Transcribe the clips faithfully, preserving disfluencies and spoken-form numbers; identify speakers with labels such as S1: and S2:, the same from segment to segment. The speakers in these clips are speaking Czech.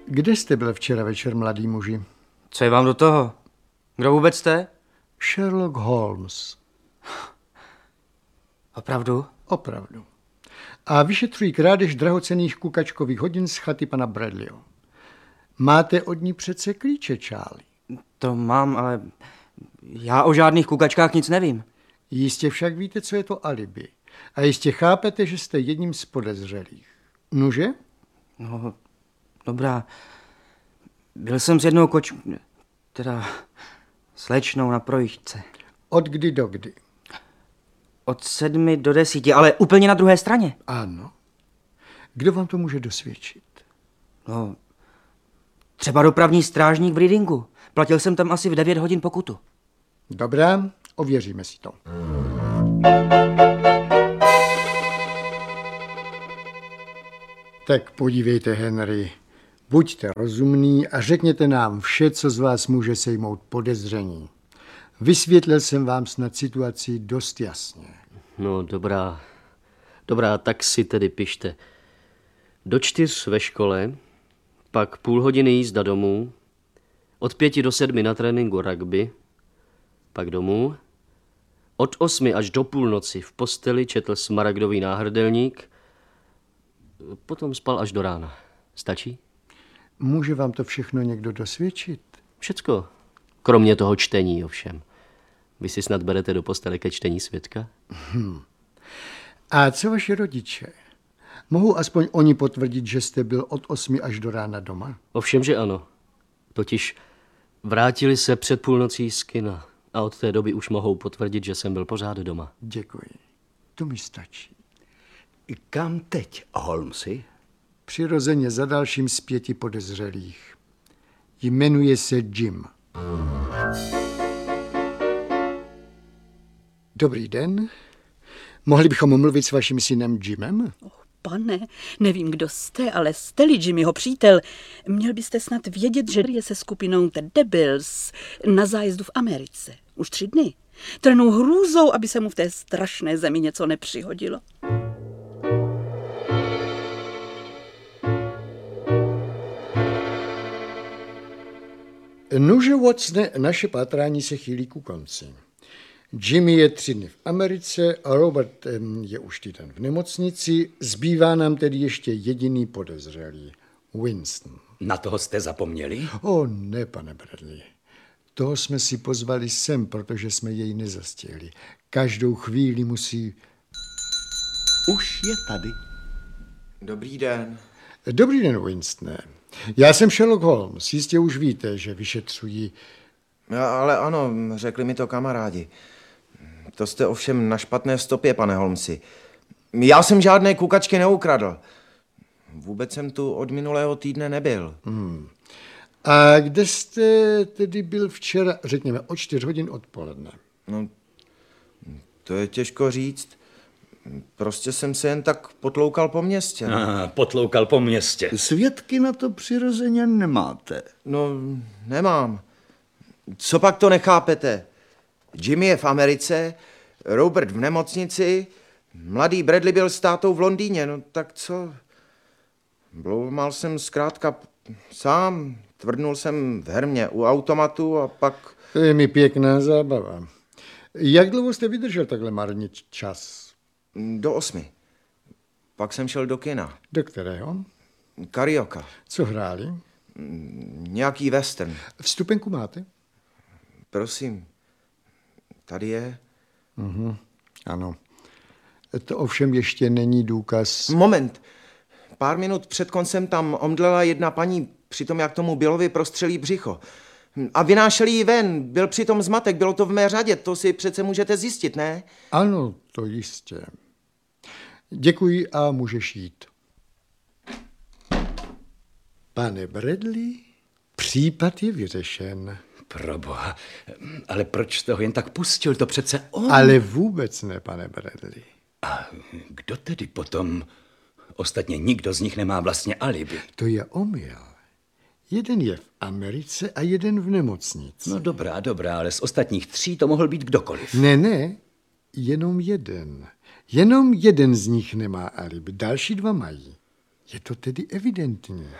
S1: Kde jste byl včera večer, mladý muži?
S2: Co je vám do toho? Kdo vůbec jste?
S1: Sherlock Holmes.
S2: Opravdu?
S1: Opravdu. A vyšetřují krádež drahocenných kukačkových hodin z chaty pana Bradleyho. Máte od ní přece klíče, Charlie.
S2: To mám, ale já o žádných kukačkách nic nevím.
S1: Jistě však víte, co je to alibi. A jistě chápete, že jste jedním z podezřelých. Nuže?
S2: No, dobrá. Byl jsem s jednou koč... teda slečnou na projížďce.
S1: Od kdy do kdy?
S2: Od sedmi do desíti, ale úplně na druhé straně.
S1: Ano. Kdo vám to může dosvědčit?
S2: No, třeba dopravní strážník v Readingu. Platil jsem tam asi v devět hodin pokutu.
S1: Dobrá, ověříme si to. Tak podívejte, Henry. Buďte rozumný a řekněte nám vše, co z vás může sejmout podezření. Vysvětlil jsem vám snad situaci dost jasně.
S3: No, dobrá. Dobrá, tak si tedy pište. Do čtyř ve škole, pak půl hodiny jízda domů, od pěti do sedmi na tréninku rugby, pak domů, od osmi až do půlnoci v posteli četl smaragdový náhrdelník, potom spal až do rána. Stačí?
S1: Může vám to všechno někdo dosvědčit?
S3: Všecko. Kromě toho čtení, ovšem. Vy si snad berete do postele ke čtení svědka?
S1: Hmm. A co vaši rodiče? Mohou aspoň oni potvrdit, že jste byl od osmi až do rána doma?
S3: Ovšem, že ano. Totiž vrátili se před půlnocí z kina a od té doby už mohou potvrdit, že jsem byl pořád doma.
S1: Děkuji. To mi stačí.
S4: Kam teď, Holmesy?
S1: Přirozeně za dalším z pěti podezřelých. Jmenuje se Jim. Dobrý den. Mohli bychom mluvit s vaším synem Jimem?
S5: Oh, pane, nevím, kdo jste, ale jste-li Jimmyho přítel, měl byste snad vědět, že je se skupinou The Devils na zájezdu v Americe. Už tři dny. Trnou hrůzou, aby se mu v té strašné zemi něco nepřihodilo.
S1: Nuže, Watsone, naše pátrání se chýlí ku konci. Jimmy je tři dny v Americe a Robert je už týden v nemocnici. Zbývá nám tedy ještě jediný podezřelý, Winston.
S4: Na toho jste zapomněli?
S1: O ne, pane Bradley. Toho jsme si pozvali sem, protože jsme jej nezastihli. Každou chvíli musí...
S4: Už je tady.
S6: Dobrý den.
S1: Dobrý den, Winstone. Já jsem Sherlock Holmes. Jistě už víte, že vyšetřují...
S6: Já, ale ano, řekli mi to kamarádi. To jste ovšem na špatné stopě, pane Holmesi. Já jsem žádné kukačky neukradl. Vůbec jsem tu od minulého týdne nebyl.
S1: Hmm. A kde jste tedy byl včera, řekněme, o čtyř hodin odpoledne?
S6: No, to je těžko říct. Prostě jsem se jen tak potloukal po městě.
S4: Ah, potloukal po městě. Svědky na to přirozeně nemáte.
S6: No, nemám. Co pak to nechápete? Jimmy je v Americe, Robert v nemocnici, mladý Bradley byl s tátou v Londýně, no tak co? Bloumal jsem zkrátka sám, tvrdnul jsem v hermě u automatu a pak...
S1: To je mi pěkná zábava. Jak dlouho jste vydržel takhle marnit čas?
S6: Do osmi. Pak jsem šel do kina.
S1: Do kterého?
S6: Karioka.
S1: Co hráli?
S6: Nějaký western.
S1: Vstupenku máte?
S6: Prosím. Tady je.
S1: Mhm, ano. To ovšem ještě není důkaz.
S6: Moment. Pár minut před koncem tam omdlela jedna paní při tom, jak tomu Billovi prostřelí břicho. A vynášeli ji ven. Byl přitom zmatek, bylo to v mé řadě. To si přece můžete zjistit, ne?
S1: Ano, to jistě. Děkuji a můžeš jít. Pane Bradley, případ je vyřešen.
S4: Proboha, ale proč jste ho jen tak pustil? To přece on.
S1: Ale vůbec ne, pane Bradley.
S4: A kdo tedy potom? Ostatně nikdo z nich nemá vlastně alibi.
S1: To je omyl. Jeden je v Americe a jeden v nemocnici.
S4: No dobrá, dobrá, ale z ostatních tří to mohl být kdokoliv.
S1: Ne, ne, jenom jeden. Jenom jeden z nich nemá alibi, další dva mají. Je to tedy evidentní.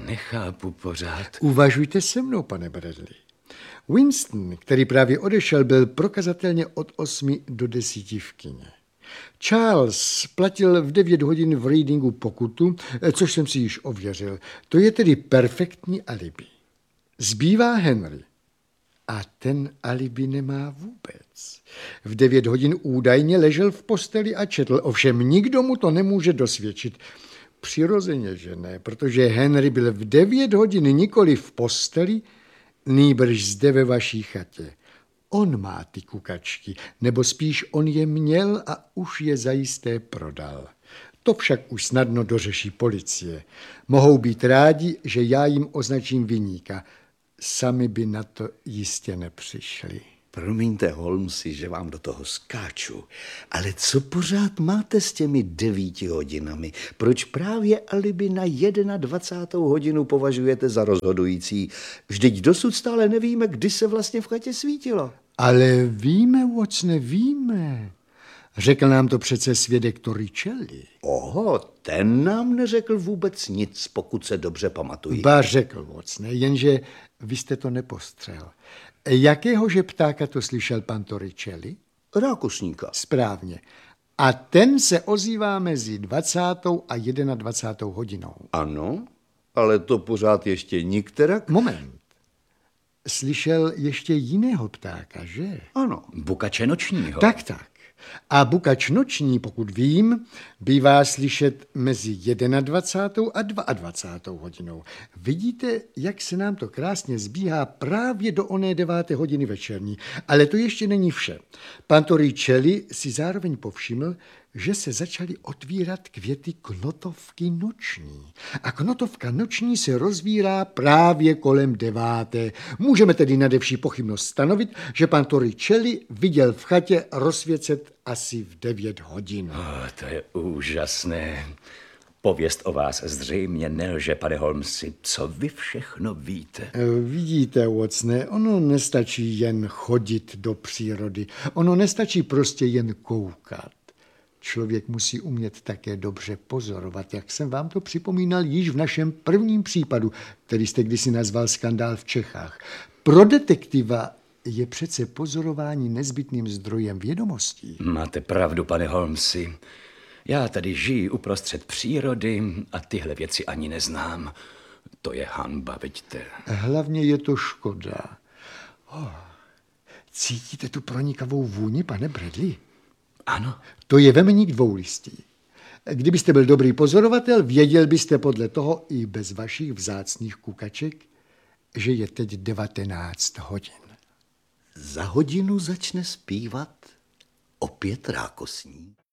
S4: nechápu pořád.
S1: Uvažujte se mnou, pane Bradley. Winston, který právě odešel, byl prokazatelně od osmi do desíti v kině. Charles platil v devět hodin v Readingu pokutu, což jsem si již ověřil. To je tedy perfektní alibi. Zbývá Henry. A ten alibi nemá vůbec. V devět hodin údajně ležel v posteli a četl, ovšem nikdo mu to nemůže dosvědčit. Přirozeně, že ne, protože Henry byl v devět hodin nikoli v posteli, nýbrž zde ve vaší chatě. On má ty kukačky, nebo spíš on je měl a už je zajisté prodal. To však už snadno dořeší policie. Mohou být rádi, že já jim označím viníka. Sami by na to jistě nepřišli.
S7: Promiňte, Holmesi, že vám do toho skáču, ale co pořád máte s těmi devíti hodinami? Proč právě alibi na dvacátou hodinu považujete za rozhodující? Vždyť dosud stále nevíme, kdy se vlastně v chatě svítilo.
S1: Ale víme, Watsone, víme. Řekl nám to přece svědek Torricelli.
S7: Oho, ten nám neřekl vůbec nic, pokud se dobře pamatuji.
S1: Ba řekl, Watsone, jenže vy jste to nepostřel. Jakéhože ptáka to slyšel pan Torricelli?
S7: Rákosníka.
S1: Správně. A ten se ozývá mezi dvacátou a dvacátou hodinou.
S7: Ano, ale to pořád ještě nikterak.
S1: Moment. Slyšel ještě jiného ptáka, že?
S7: Ano.
S4: Bukače nočního.
S1: Tak, tak. A bukač noční, pokud vím, bývá slyšet mezi dvacátou první a dvacátou druhou hodinou. Vidíte, jak se nám to krásně zbíhá právě do oné deváté hodiny večerní. Ale to ještě není vše. Pan Torricelli si zároveň povšiml, že se začaly otvírat květy knotovky noční. A knotovka noční se rozvírá právě kolem deváté. Můžeme tedy nade vší pochybnost stanovit, že pan Torricelli viděl v chatě rozsvěcet asi v devět hodin.
S4: Oh, to je úžasné. Pověst o vás zřejmě nelže, pane Holmesi. Co vy všechno víte?
S1: Vidíte, Watsone, ono nestačí jen chodit do přírody. Ono nestačí prostě jen koukat. Člověk musí umět také dobře pozorovat, jak jsem vám to připomínal již v našem prvním případu, který jste kdysi nazval skandál v Čechách. Pro detektiva je přece pozorování nezbytným zdrojem vědomostí.
S4: Máte pravdu, pane Holmesi. Já tady žiji uprostřed přírody a tyhle věci ani neznám. To je hanba, vidíte.
S1: Hlavně je to škoda. Oh, cítíte tu pronikavou vůni, pane Bradley?
S4: Ano.
S1: To je vemeník dvoulistý. Kdybyste byl dobrý pozorovatel, věděl byste podle toho i bez vašich vzácných kukaček, že je teď devatenáct hodin.
S7: Za hodinu začne zpívat opět rákosník.